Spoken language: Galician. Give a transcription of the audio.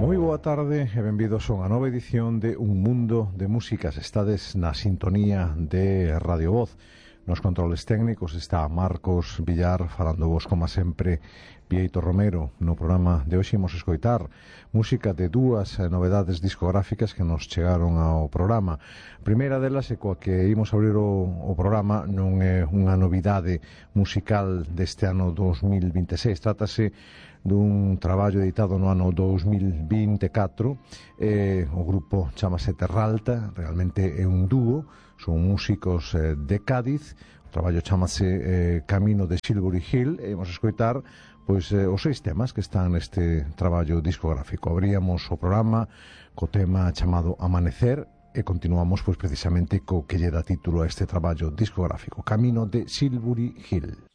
Moi boa tarde e benvidos a unha nova edición de Un Mundo de Músicas. Estades na sintonía de Radio Voz. Nos controles técnicos está Marcos Villar falando vos, como sempre, Pieito Romero. No programa de hoxe imos escoitar música de dúas novedades discográficas que nos chegaron ao programa. A primeira delas é coa que imos abrir o programa, non é unha novidade musical deste ano 2026, trátase dun traballo editado no ano 2024. O grupo chamase Terralta, realmente é un dúo, son músicos de Cádiz. O traballo chamase Camino de Silbury Hill e vamos a escoitar pois os 6 temas que están neste traballo discográfico. Abríamos o programa co tema chamado Amanecer e continuamos pois precisamente co que lle dá título a este traballo discográfico, Camino de Silbury Hill.